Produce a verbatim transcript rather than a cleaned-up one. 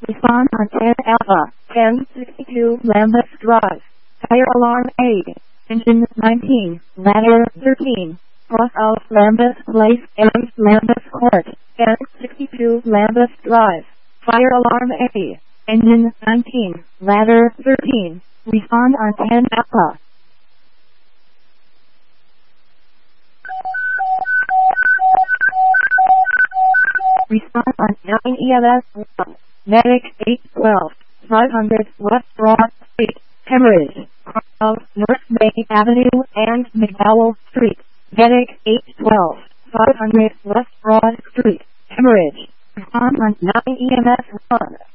Respond on ten Alpha, ten sixty-two Lambeth Drive. Fire alarm eight. Engine nineteen, ladder thirteen. Cross of Lambeth Place and Lambeth Court, ten sixty-two Lambeth Drive. Fire alarm eight. Engine nineteen, ladder thirteen. Respond on ten Alpha. Respond on nine E M S one. Medic eight twelve, five hundred West Broad Street, Hemorrhage, of North Bay Avenue and McDowell Street. Medic eight twelve, five hundred West Broad Street, Hemorrhage. Respond on nine E M S one.